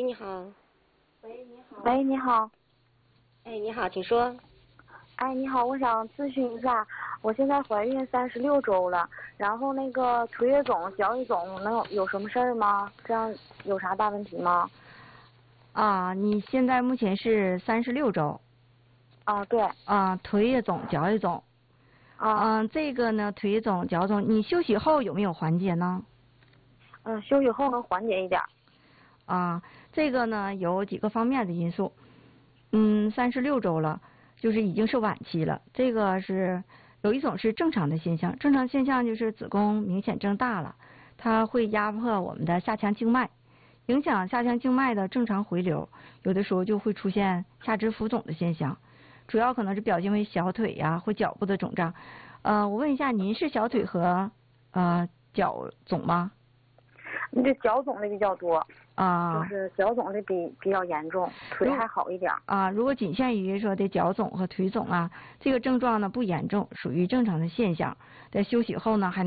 你好。 喂，你好。 哎，你好，请说。 哎，你好，我想咨询一下，我现在怀孕36周了，然后那个腿也肿，脚也肿，能有什么事儿吗？这样有啥大问题吗？ 啊，你现在目前是36周。 啊，对。 啊，腿也肿，脚也肿。这个呢，腿肿、脚肿，你休息后有没有缓解呢？ 休息后能缓解一点。 这个呢有几个方面的因素。36周了，就是已经是晚期了。这个是有一种是正常的现象，正常现象就是子宫明显增大了，它会压迫我们的下腔静脉，影响下腔静脉的正常回流，有的时候就会出现下肢浮肿的现象，主要可能是表现为小腿呀或脚部的肿胀。我问一下，您是小腿和脚肿吗？ 你这脚肿的比较多。就是脚肿的比较严重，腿还好一点。 如果仅限于说的脚肿和腿肿这个症状呢不严重，属于正常的现象，在休息后呢还